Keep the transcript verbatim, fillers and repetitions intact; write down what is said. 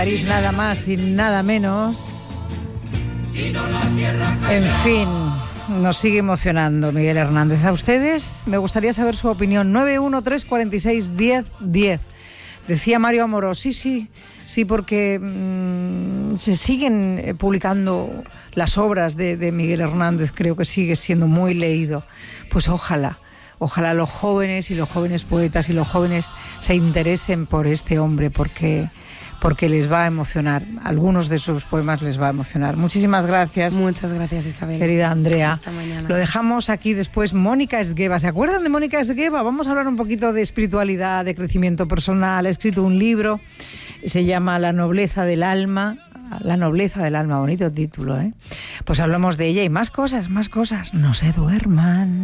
París, nada más y nada menos. En fin, nos sigue emocionando Miguel Hernández. A ustedes me gustaría saber su opinión. nueve uno tres cuatro seis diez diez. Decía Mario Amorós, sí, sí, sí, porque mmm, se siguen publicando las obras de, de Miguel Hernández. Creo que sigue siendo muy leído. Pues ojalá, ojalá los jóvenes y los jóvenes poetas y los jóvenes se interesen por este hombre, porque... porque les va a emocionar. Algunos de sus poemas les va a emocionar. Muchísimas gracias. Muchas gracias, Isabel. Querida Andrea. Hasta mañana. Lo dejamos aquí después. Mónica Esgueva. ¿Se acuerdan de Mónica Esgueva? Vamos a hablar un poquito de espiritualidad, de crecimiento personal. Ha escrito un libro, se llama La nobleza del alma. La nobleza del alma, bonito título, ¿eh? Pues hablamos de ella y más cosas, más cosas. No se duerman.